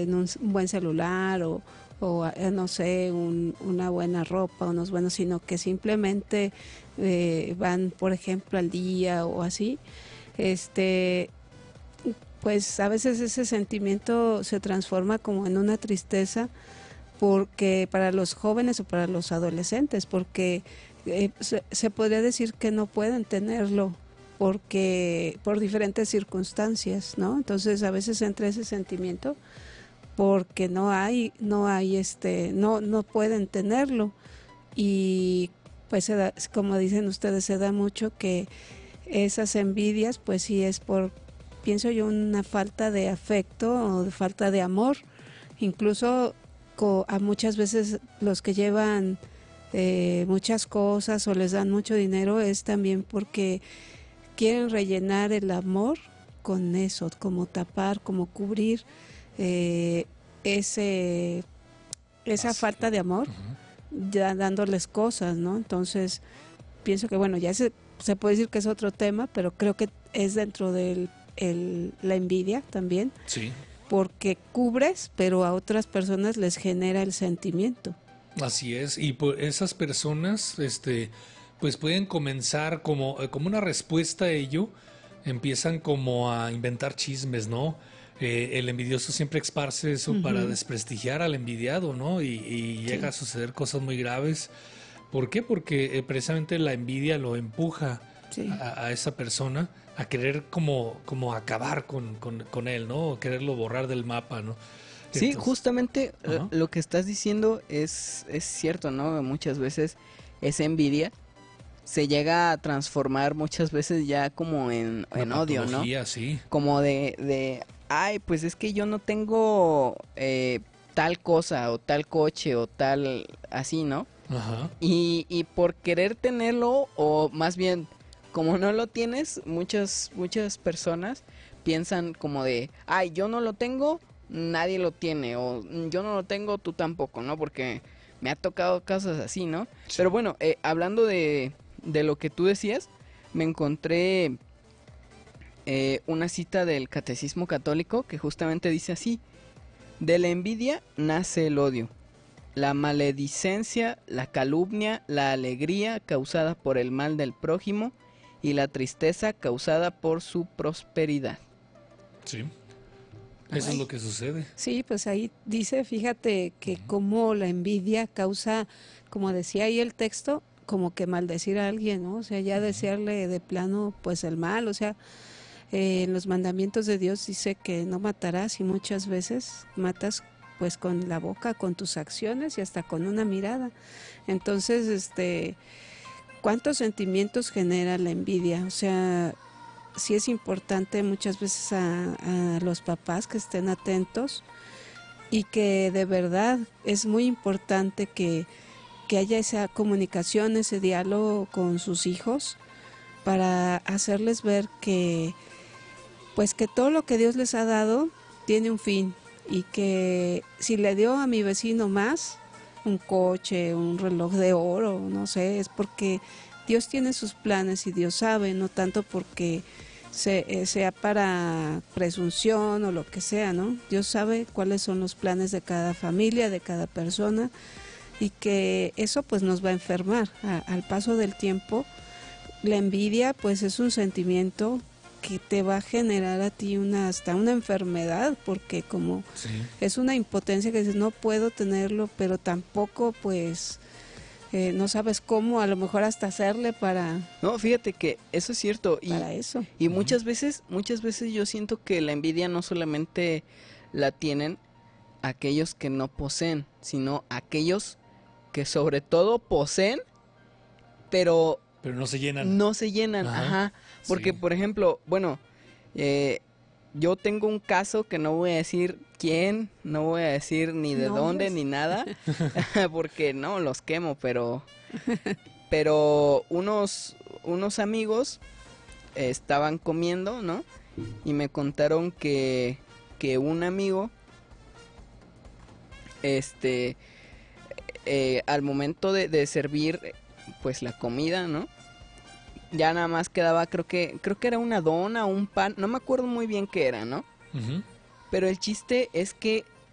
en un buen celular o no sé, una buena ropa, unos buenos, sino que simplemente van, por ejemplo, al día o así, pues a veces ese sentimiento se transforma como en una tristeza, porque para los jóvenes o para los adolescentes, porque se podría decir que no pueden tenerlo porque por diferentes circunstancias, ¿no? Entonces a veces entra ese sentimiento porque no pueden tenerlo, y pues se da, como dicen ustedes, se da mucho que esas envidias, pues sí es por, pienso yo, una falta de afecto o de falta de amor. Incluso a muchas veces los que llevan muchas cosas o les dan mucho dinero es también porque quieren rellenar el amor con eso, como tapar, como cubrir eh, ese esa falta de amor, ya dándoles cosas, ¿no? Entonces pienso que bueno, ya se puede decir que es otro tema, pero creo que es dentro de la envidia también. Sí. Porque cubres, pero a otras personas les genera el sentimiento. Así es, y pues esas personas, pues pueden comenzar como una respuesta a ello, empiezan como a inventar chismes, ¿no? El envidioso siempre esparce eso para desprestigiar al envidiado, ¿no? Y llega a suceder cosas muy graves. ¿Por qué? Porque precisamente la envidia lo empuja a esa persona a querer como acabar con él, ¿no? Quererlo borrar del mapa, ¿no? Sí, Entonces, justamente lo que estás diciendo es cierto, ¿no? Muchas veces esa envidia se llega a transformar muchas veces ya como en odio, ¿no? Sí. Como ay, pues es que yo no tengo tal cosa o tal coche o tal así, ¿no? Ajá. Y por querer tenerlo, o más bien, como no lo tienes, muchas personas piensan como de, ay, yo no lo tengo, nadie lo tiene, o yo no lo tengo, tú tampoco, ¿no? Porque me ha tocado casos así, ¿no? Sí. Pero bueno, hablando de lo que tú decías, me encontré una cita del Catecismo Católico que justamente dice así: de la envidia nace el odio, la maledicencia, la calumnia, la alegría causada por el mal del prójimo y la tristeza causada por su prosperidad. Sí, eso es lo que sucede. Sí, pues ahí dice, fíjate que como la envidia causa, como decía ahí el texto, como que maldecir a alguien, ¿no? O sea, ya desearle de plano pues el mal, o sea, en los mandamientos de Dios dice que no matarás, y muchas veces matas pues con la boca, con tus acciones y hasta con una mirada. Entonces, ¿cuántos sentimientos genera la envidia? O sea, sí es importante muchas veces a los papás que estén atentos, y que de verdad es muy importante que haya esa comunicación, ese diálogo con sus hijos, para hacerles ver que pues que todo lo que Dios les ha dado tiene un fin, y que si le dio a mi vecino más, un coche, un reloj de oro, no sé, es porque Dios tiene sus planes y Dios sabe, no tanto porque sea para presunción o lo que sea, ¿no? Dios sabe cuáles son los planes de cada familia, de cada persona, y que eso pues nos va a enfermar al paso del tiempo. La envidia pues es un sentimiento que te va a generar a ti hasta una enfermedad, porque como es una impotencia que dices, no puedo tenerlo, pero tampoco pues no sabes cómo, a lo mejor hasta hacerle para... No, fíjate que eso es cierto. Para eso. Y muchas veces yo siento que la envidia no solamente la tienen aquellos que no poseen, sino aquellos que sobre todo poseen, pero no se llenan. No se llenan, ajá. Porque, por ejemplo, bueno, yo tengo un caso que no voy a decir quién, no voy a decir ni de dónde ni nada, porque no, los quemo, pero unos amigos estaban comiendo, ¿no? Y me contaron que un amigo, al momento de servir pues la comida, ¿no? Ya nada más quedaba, creo que era una dona o un pan, no me acuerdo muy bien qué era, ¿no? Pero el chiste es que